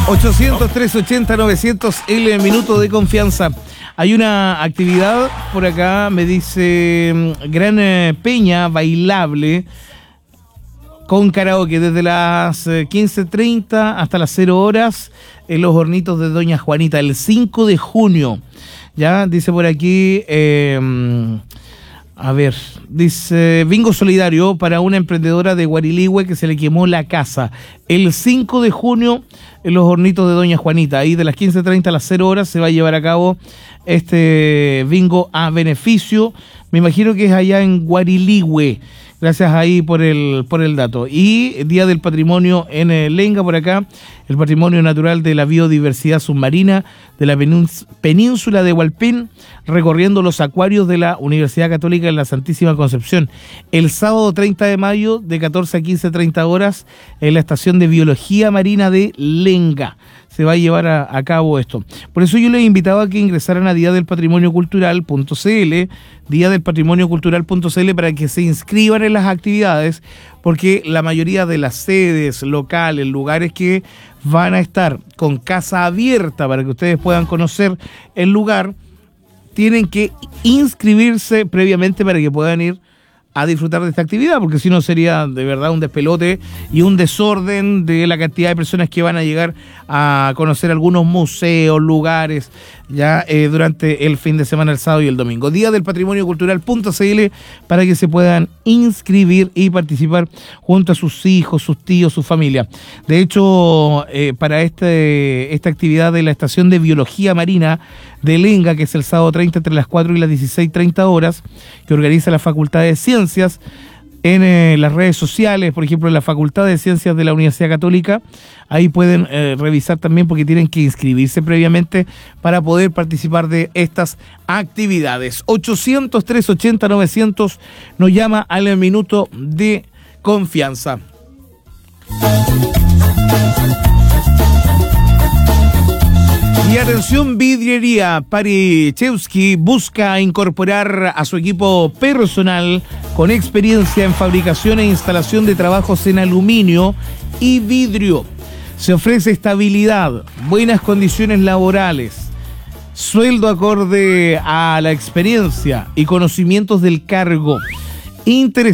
800-380-900, el minuto de confianza. Hay una actividad por acá, me dice Gran Peña Bailable con karaoke desde las 15:30 hasta las 0 horas en los hornitos de Doña Juanita, el 5 de junio. Ya, dice por aquí, a ver, dice bingo solidario para una emprendedora de Guariligüe que se le quemó la casa. El 5 de junio en los hornitos de Doña Juanita. Ahí de las 15:30 a las 0 horas se va a llevar a cabo este bingo a beneficio. Me imagino que es allá en Guariligüe. Gracias ahí por el dato. Y Día del Patrimonio en Lenga, por acá, el patrimonio natural de la biodiversidad submarina de la península de Hualpén, recorriendo los acuarios de la Universidad Católica de la Santísima Concepción. El sábado 30 de mayo, de 14 a 15:30 horas, en la estación de biología marina de Lenga. Se va a llevar a cabo esto. Por eso yo les invitaba a que ingresaran a diadelpatrimoniocultural.cl, diadelpatrimoniocultural.cl, para que se inscriban en las actividades, porque la mayoría de las sedes, locales, lugares que van a estar con casa abierta para que ustedes puedan conocer el lugar, tienen que inscribirse previamente para que puedan ir a disfrutar de esta actividad, porque si no sería de verdad un despelote y un desorden de la cantidad de personas que van a llegar a conocer algunos museos, lugares, ya durante el fin de semana, el sábado y el domingo. Día del patrimoniocultural.cl para que se puedan inscribir y participar junto a sus hijos, sus tíos, su familia. De hecho, para esta actividad de la estación de biología marina de Lenga, que es el sábado 30 entre las 4 y las 16:30 horas, que organiza la Facultad de Ciencias, en las redes sociales, por ejemplo, en la Facultad de Ciencias de la Universidad Católica, ahí pueden revisar también, porque tienen que inscribirse previamente para poder participar de estas actividades. 800-380-900 nos llama al minuto de confianza. Y atención, Vidriería Parichewski busca incorporar a su equipo personal con experiencia en fabricación e instalación de trabajos en aluminio y vidrio. Se ofrece estabilidad, buenas condiciones laborales, sueldo acorde a la experiencia y conocimientos del cargo.